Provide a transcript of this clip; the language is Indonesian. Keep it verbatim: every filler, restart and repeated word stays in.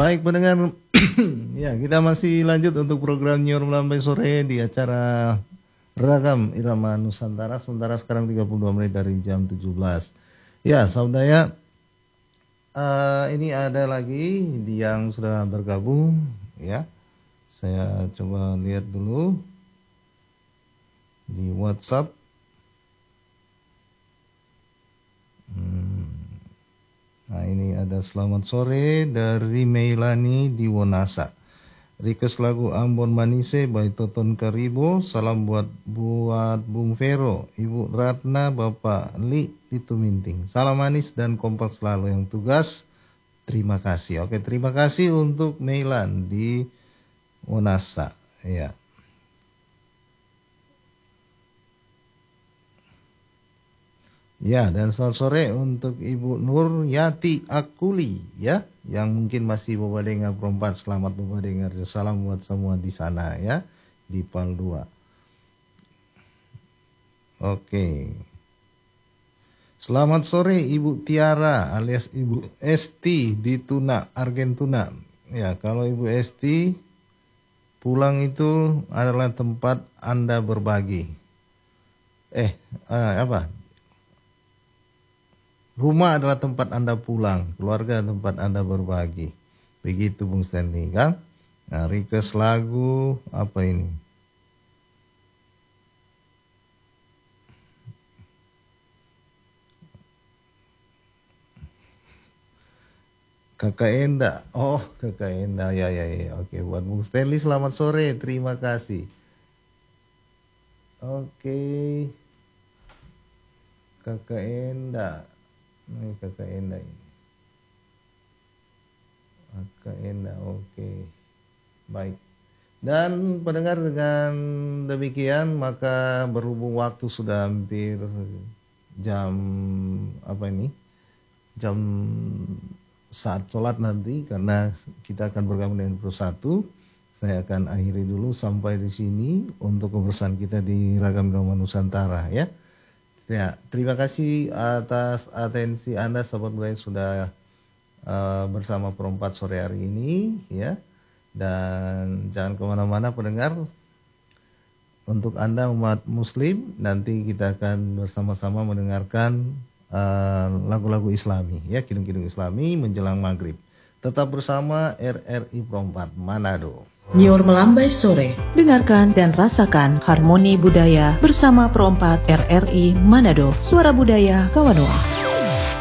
Baik pendengar, ya kita masih lanjut untuk program Nyiar Melambai Sore di acara Ragam Irama Nusantara. Sementara sekarang tiga puluh dua menit dari jam tujuh belas. Ya saudara, uh, ini ada lagi yang sudah bergabung. Ya, saya coba lihat dulu di WhatsApp. Hmm. Nah ini ada selamat sore dari Meilani di Wonasa. Request lagu Ambon Manise by Toton Karibo. Salam buat buat Bung Vero, Ibu Ratna, Bapak Li di Tuminting. Salam manis dan kompak selalu yang tugas. Terima kasih. Oke, terima kasih untuk Meilan di Wonasa. Ya. Ya, dan selamat sore untuk Ibu Nur Yati Akuli ya, yang mungkin masih Babadengar perempat. Selamat Babadengar. Salam buat semua di sana ya, di Pal dua. Oke. Selamat sore Ibu Tiara alias Ibu Esti di Tuna, Argentina. Ya, kalau Ibu Esti pulang itu adalah tempat Anda berbagi. Eh, uh, apa? Rumah adalah tempat Anda pulang, keluarga tempat Anda berbagi. Begitu Bung Stanley, kan? Nah, request lagu apa ini? Kakak Enda. Oh, Kakak Enda. Ya, ya, ya. Oke, buat Bung Stanley selamat sore. Terima kasih. Oke. Kakak Enda. Ini Kakak Enda ini. Kakak Enda, oke. Baik. Dan pendengar, dengan demikian maka berhubung waktu sudah hampir jam apa ini? Jam saat sholat nanti, karena kita akan bergabung dengan Pro satu. Saya akan akhiri dulu sampai di sini untuk kebersamaan kita di Ragam Irama Nusantara ya. Ya, terima kasih atas atensi Anda sahabat budaya sudah uh, bersama Perempat sore hari ini ya. Dan jangan kemana-mana pendengar. Untuk Anda umat muslim, nanti kita akan bersama-sama mendengarkan uh, lagu-lagu islami ya, kidung-kidung islami menjelang maghrib. Tetap bersama R R I Perempat Manado. Nyiar Melambai Sore, dengarkan dan rasakan harmoni budaya bersama Perempat R R I Manado, suara budaya Kawanoa.